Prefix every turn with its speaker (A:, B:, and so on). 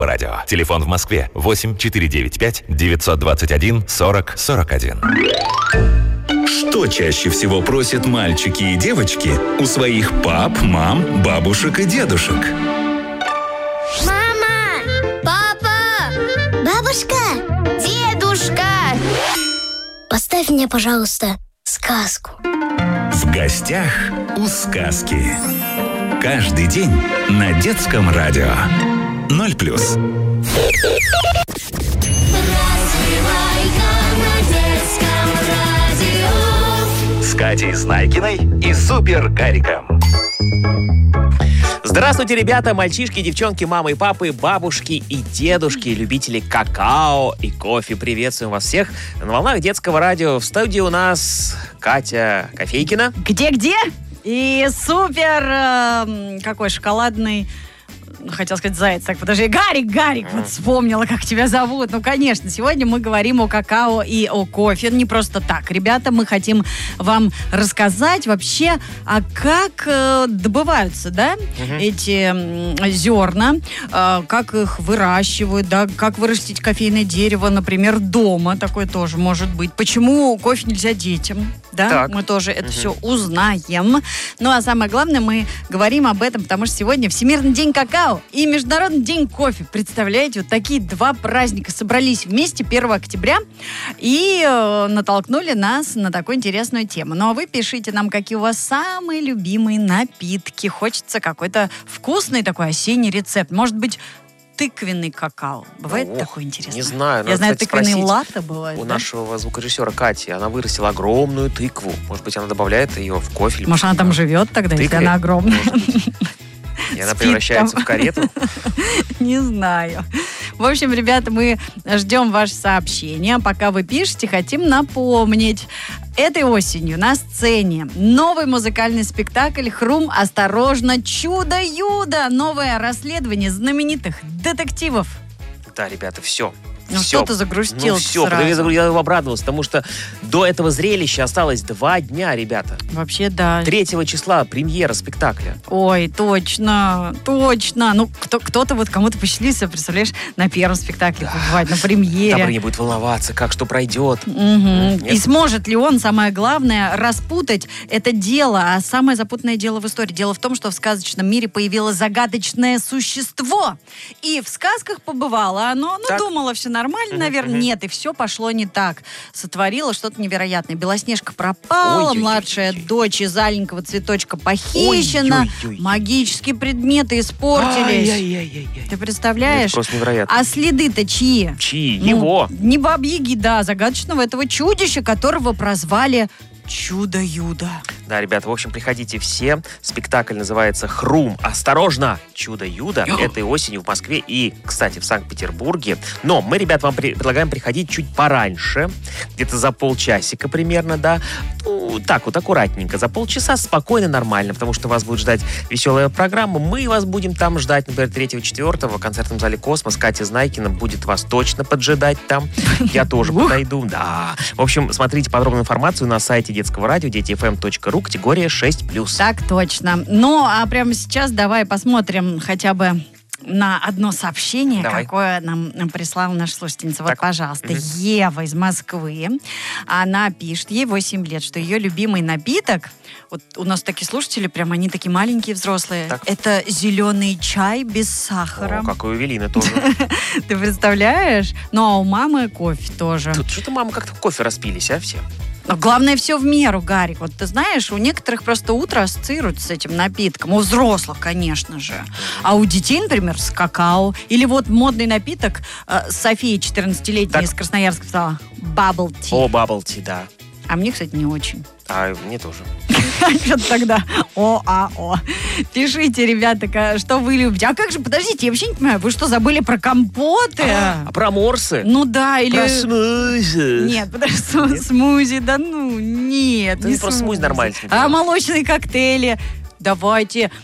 A: Радио. Телефон в Москве 8 495 921 40 41.
B: Что чаще всего просят мальчики и девочки у своих пап, мам, бабушек и дедушек?
C: Мама! Папа! Бабушка! Дедушка! Поставь мне, пожалуйста, сказку.
B: В гостях у сказки. Каждый день на детском радио. 0+.
A: С Катей Знайкиной и Супер Гариком.
D: Здравствуйте, ребята, мальчишки, девчонки, мамы и папы, бабушки и дедушки, любители какао и кофе. Приветствуем вас всех на волнах детского радио. В студии у нас Катя Кофейкина.
E: Где-где? И супер какой шоколадный... Хотел сказать заяц. Так, подожди. Гарик, вот вспомнила, как тебя зовут. Ну, конечно, сегодня мы говорим о какао и о кофе. Не просто так. Ребята, мы хотим вам рассказать вообще, а как добываются, да, эти зерна, как их выращивают, да, как вырастить кофейное дерево, например, дома. Такое тоже может быть. Почему кофе нельзя детям? Да,
D: так.
E: Мы тоже это все узнаем. Ну, а самое главное, мы говорим об этом, потому что сегодня Всемирный день какао и Международный день кофе. Представляете, вот такие два праздника собрались вместе 1 октября и натолкнули нас на такую интересную тему. Ну, а вы пишите нам, какие у вас самые любимые напитки. Хочется какой-то вкусный такой осенний рецепт. Может быть, тыквенный какао. Бывает такое интересное?
D: Не знаю.
E: Я знаю,
D: кстати,
E: тыквенный латте бывает.
D: У
E: да?
D: нашего звукорежиссера Кати. Она вырастила огромную тыкву. Может быть, она добавляет ее в кофе?
E: Может, она там живет тогда, если она огромная?
D: И она превращается в карету?
E: Не знаю. В общем, ребята, мы ждем ваши сообщения. Пока вы пишете, хотим напомнить. Этой осенью на сцене новый музыкальный спектакль «Хрум, осторожно, чудо-юдо». Новое расследование знаменитых детективов.
D: Да, ребята, все.
E: Ну что ты загрустил
D: сразу? Я обрадовался, потому что до этого зрелища осталось 2 дня, ребята.
E: Вообще, да.
D: 3 числа премьера спектакля.
E: Ой, точно. Ну, кто-то вот кому-то посчастливится, представляешь, на первом спектакле побывать, на премьере.
D: Там не будет волноваться, как что пройдет.
E: И сможет ли он, самое главное, распутать это дело, а самое запутанное дело в истории. Дело в том, что в сказочном мире появилось загадочное существо. И в сказках побывало оно, думала, все нормально, наверное. Нет, и все пошло не так. Сотворила что-то невероятное. Белоснежка пропала, младшая дочь из аленького цветочка похищена, магические предметы испортились. Ты представляешь?
D: Это просто невероятно.
E: А следы-то чьи?
D: Чьи? Его.
E: Не бабьяги, да, загадочного этого чудища, которого прозвали Чудо-юдо.
D: Да, ребята, в общем, приходите все. Спектакль называется «Хрум, осторожно, чудо-юдо». Этой осенью в Москве и, кстати, в Санкт-Петербурге. Но мы, ребят, вам предлагаем приходить чуть пораньше, где-то за полчасика примерно, да. Ну, так вот, аккуратненько, за полчаса, спокойно, нормально, потому что вас будет ждать веселая программа. Мы вас будем там ждать, например, 3-4 в концертном зале «Космос». Катя Знайкина будет вас точно поджидать там. Я тоже подойду, да. В общем, смотрите подробную информацию на сайте детского радио детифм.ру, категория 6+.
E: Так точно. Ну, а прямо сейчас давай посмотрим хотя бы на одно сообщение, какое нам прислала наша слушательница. Вот, пожалуйста, Ева из Москвы. Она пишет, ей 8 лет, что ее любимый напиток, вот у нас такие слушатели, прям они такие маленькие, взрослые, это зеленый чай без сахара.
D: О, как и у Эвелины тоже.
E: Ты представляешь? Ну, а у мамы кофе тоже.
D: Тут что-то мама как-то кофе распились, а все?
E: Но главное все в меру, Гарик. Вот ты знаешь, у некоторых просто утро ассоциируется с этим напитком. У взрослых, конечно же. А у детей, например, с какао. Или вот модный напиток София, 14-летняя из Красноярска, сказала bubble tea.
D: О, bubble tea, да.
E: А мне, кстати, не очень.
D: А мне тоже.
E: Что-то тогда ОАО. Пишите, ребята, что вы любите. А как же, подождите, я вообще не понимаю, вы что, забыли про компоты?
D: А про морсы?
E: Ну да, или...
D: Про смузи?
E: Нет, подожди, смузи, да ну, нет.
D: Ну, просто смузи нормально.
E: А молочные коктейли? Давайте